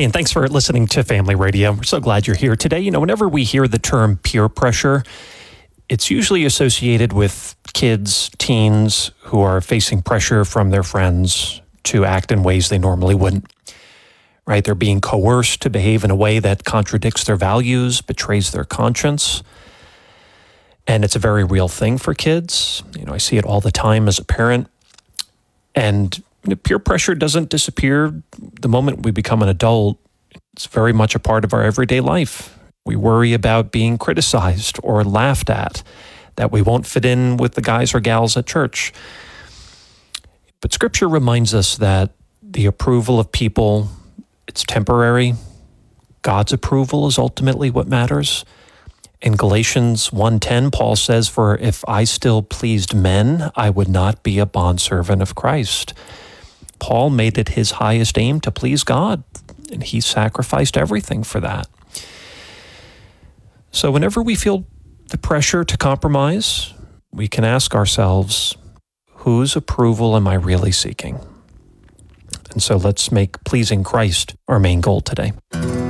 Hey, and thanks for listening to Family Radio. We're so glad you're here today. Whenever we hear the term peer pressure, it's usually associated with kids, teens who are facing pressure from their friends to act in ways they normally wouldn't. Right? They're being coerced to behave in a way that contradicts their values, betrays their conscience. And it's a very real thing for kids. I see it all the time as a parent. And peer pressure doesn't disappear the moment we become an adult. It's very much a part of our everyday life. We worry about being criticized or laughed at, that we won't fit in with the guys or gals at church. But Scripture reminds us that the approval of people, it's temporary. God's approval is ultimately what matters. In Galatians 1:10, Paul says, "For if I still pleased men, I would not be a bondservant of Christ." Paul made it his highest aim to please God, and he sacrificed everything for that. So whenever we feel the pressure to compromise, we can ask ourselves, whose approval am I really seeking? And so let's make pleasing Christ our main goal today.